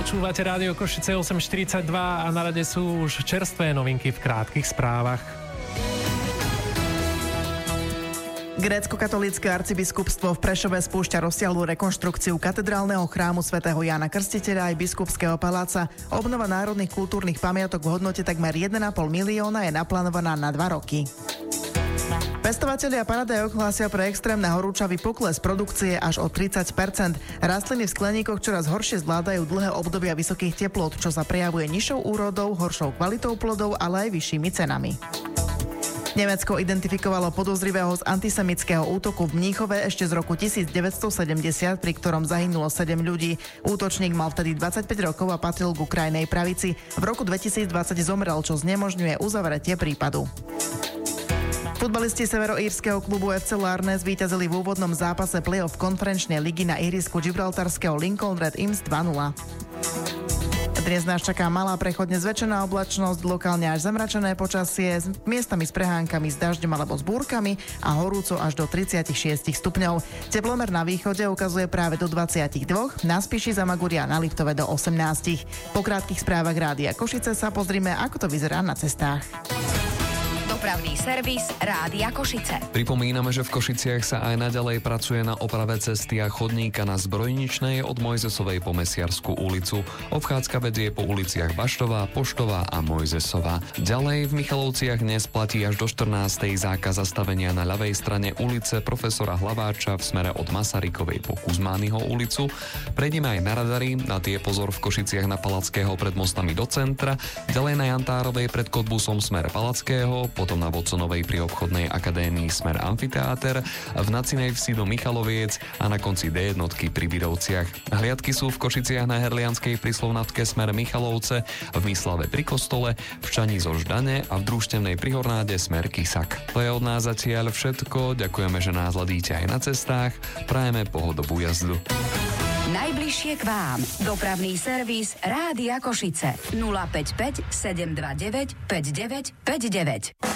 Počúvate Rádio Košice 8:42 a na rade sú už čerstvé novinky v krátkych správach. Grécko-katolícke arcibiskupstvo v Prešove spúšťa rozsiahlu rekonštrukciu katedrálneho chrámu svätého Jána Krstiteľa aj biskupského paláca. Obnova národných kultúrnych pamiatok v hodnote takmer 1,5 milióna je naplánovaná na 2 roky. Pestovatelia paradajok hlásia pre extrémne horúčavy pokles produkcie až o 30%. Rastliny v skleníkoch čoraz horšie zvládajú dlhé obdobia vysokých teplôt, čo sa prejavuje nižšou úrodou, horšou kvalitou plodov, ale aj vyššími cenami. Nemecko identifikovalo podozrivého z antisemického útoku v Mníchove ešte z roku 1970, pri ktorom zahynulo 7 ľudí. Útočník mal vtedy 25 rokov a patril ku krajnej pravici. V roku 2020 zomrel, čo znemožňuje uzavretie prípadu. Futbalisti severoírskeho klubu FC Larnes zvíťazili v úvodnom zápase play-off konferenčnej ligy na ihrisku gibraltarského Lincoln Red Imps 2-0. Dnes nás čaká malá prechodne zväčšená oblačnosť, lokálne až zamračené počasie, s miestami s prehánkami s dažďom alebo s búrkami a horúco až do 36 stupňov. Teplomer na východe ukazuje práve do 22, na Spiši, Zamaguria a na Liptove do 18. Po krátkych správach Rádia Košice sa pozrime, ako to vyzerá na cestách. Dopravný servis Rádia Košice. Pripomíname, že v Košiciach sa aj naďalej pracuje na oprave cesty a chodníka na Zbrojničnej od Mojzesovej po Mesiarsku ulicu. Obchádzka vedie po uliciach Baštová, Poštová a Mojzesová. Ďalej v Michalovciach dnes platí až do 14. zákaz zastavenia na ľavej strane ulice profesora Hlaváča v smere od Masarykovej po Kuzmányho ulicu. Prejdeme aj na radary, na tie pozor v Košiciach na Palackého pred mostami do centra, ďalej na Jantárovej pred Kodbusom smer Palackého, potom na Voconovej pri obchodnej akadémii smer Amfiteáter, v Nacinej vsi do Michaloviec a na konci D1 pri Virovciach. Hliadky sú v Košiciach na Herlianskej pri Slovnatke smer Michalovce, v Myslave pri Kostole, v Čani zo Ždane a v Družstevnej pri Hornáde smer Kisak. To je od nás zatiaľ všetko, ďakujeme, že nás hľadíte aj na cestách, prajeme pohodovú jazdu. Najbližšie k vám. Dopravný servis Rádia Košice. 055 729 5959.